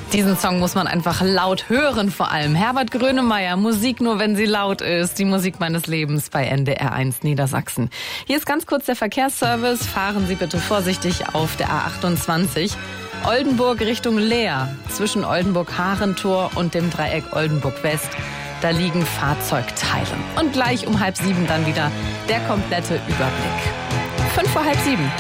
Diesen Song muss man einfach laut hören, vor allem. Herbert Grönemeyer, Musik nur, wenn sie laut ist. Die Musik meines Lebens bei NDR1 Niedersachsen. Hier ist ganz kurz der Verkehrsservice. Fahren Sie bitte vorsichtig auf der A28. Oldenburg Richtung Leer. Zwischen Oldenburg-Harentor und dem Dreieck Oldenburg-West. Da liegen Fahrzeugteile. Und gleich um 6:30 dann wieder der komplette Überblick. 6:55.